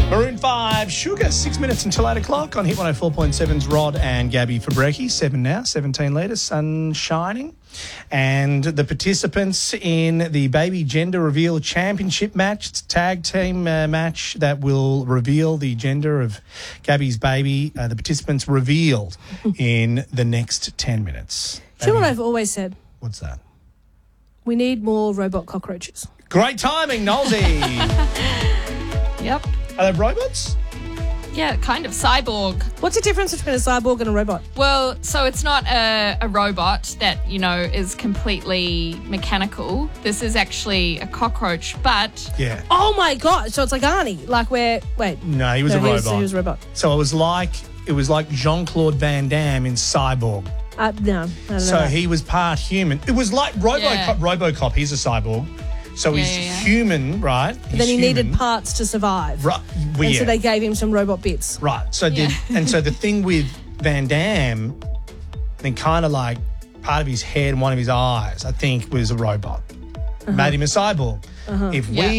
Maroon 5, Sugar, 6 minutes until 8 o'clock on Hit 104.7's Rod and Gabby Fabrecki. 7 now, 17 later, sun shining. And the participants in the Baby Gender Reveal Championship match, it's a tag team match that will reveal the gender of Gabby's baby. The participants revealed in the next 10 minutes. Do you know what I've always said? What's that? We need more robot cockroaches. Great timing, Nolsey. Yep. Are they robots? Yeah, kind of cyborg. What's the difference between a cyborg and a robot? Well, so it's not a robot that, is completely mechanical. This is actually a cockroach, but... Yeah. Oh, my God. So it's like Arnie. Like where... Wait. No, he was a robot. He was a robot. So it was like Jean-Claude Van Damme in Cyborg. No, I don't know. So he was part human. It was like RoboCop. Yeah. RoboCop, he's a cyborg. So he's human, right? But then he needed parts to survive. Right. And so they gave him some robot bits. Right. So so the thing with Van Damme, then kind of like part of his head and one of his eyes, I think, was a robot. Made him a cyborg. If we